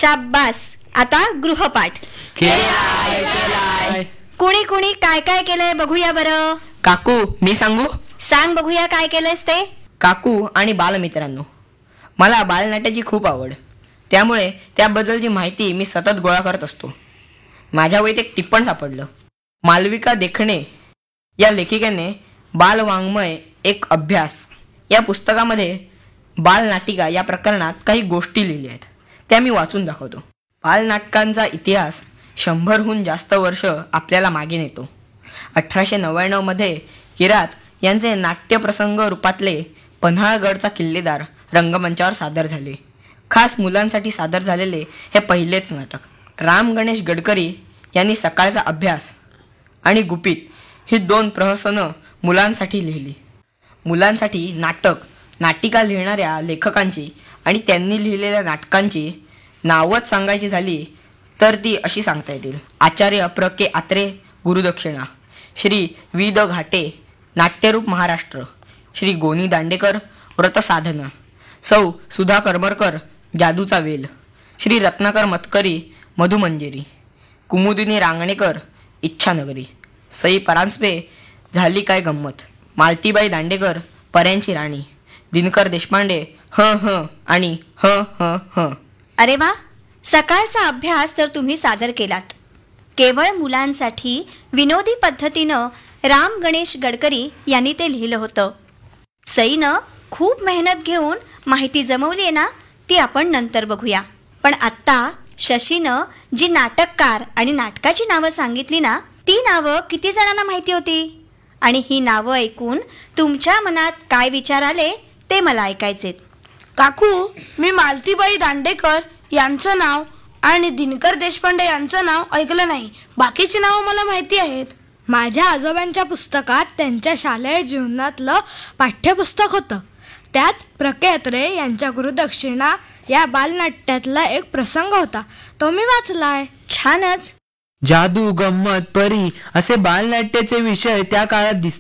शाब्बास. आता गृहपाठ. कुणी कुणी काय काय केलंय बघूया बरं. काकू, मी सांगू? सांग बघूया काय केलंयस ते. काकू आणि बालमित्रांनो, मला बालनाट्याची खूप आवड, त्यामुळे त्याबद्दलची माहिती मी सतत गोळा करत असतो. माझ्या वहीत एक टिप्पण सापडलं. मालविका देखणे या लेखिकेने बालवाङ्मय एक अभ्यास या पुस्तकामध्ये बालनाटिका या प्रकरणात काही गोष्टी लिहिल्या आहेत, त्या मी वाचून दाखवतो. बालनाटकांचा इतिहास 100हून जास्त वर्ष आपल्याला मागे नेतो. 1899 मध्ये किरात यांचे नाट्यप्रसंग रूपातले पन्हाळगडचा किल्लेदार रंगमंचावर सादर झाले. खास मुलांसाठी सादर झालेले हे पहिलेच नाटक. राम गणेश गडकरी यांनी सकाळचा अभ्यास आणि गुपित ही 2 प्रहसनं मुलांसाठी लिहिली. मुलांसाठी नाटिका लिहिणाऱ्या लेखकांची आणि त्यांनी लिहिलेल्या नाटकांची नावच सांगायची झाली तर ती अशी सांगता येतील. आचार्य प्र के आत्रे गुरुदक्षिणा, श्री वि द घाटे नाट्यरूप महाराष्ट्र, श्री गोनी दांडेकर व्रतसाधना, सौ सुधा करमरकर जादूचा वेल, श्री रत्नाकर मतकरी मधुमंजेरी, कुमुदिनी रांगणेकर इच्छानगरी, सई परांजपे झाली काय गंमत, मालतीबाई दांडेकर पर्यांची राणी, दिनकर देशपांडे ह आणि ह. अरे वा, सकाळचा अभ्यास तर तुम्ही सादर केलात. केवळ मुलांसाठी विनोदी पद्धतीनं राम गणेश गडकरी यांनी ते लिहिलं होतं. सईनं खूप मेहनत घेऊन माहिती जमवली आहे ना, ती आपण नंतर बघूया. पण आत्ता शशीनं जी नाटककार आणि नाटकाची नावं सांगितली ना, ती नावं किती जणांना माहिती होती? आणि ही नावं ऐकून तुमच्या मनात काय विचार आले ते मला ऐकायचेत. काकू, मी मालतीबाई दांडेकर यांचं नाव आणि दिनकर देशपांडे यांचं नाव ऐकलं नाही. बाकीची नावं मला माहिती आहेत. माझ्या आजोबांच्या पुस्तकात त्यांच्या शालेय जीवनातलं पाठ्यपुस्तक होतं. त्यात प्र के अत्रे यांच्या गुरुदक्षिणा या बालनाट्यातला एक प्रसंग होता, तो मी वाचलाय. छानच. जादू, गंमत, परी असे बालनाट्याचे विषय त्या काळात